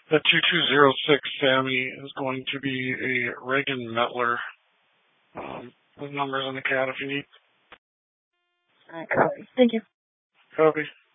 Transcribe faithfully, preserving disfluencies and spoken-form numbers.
The two two zero six Sammy is going to be a Reagan Metler. Um, the numbers in the cat if you need. All right, copy. Thank you. Copy.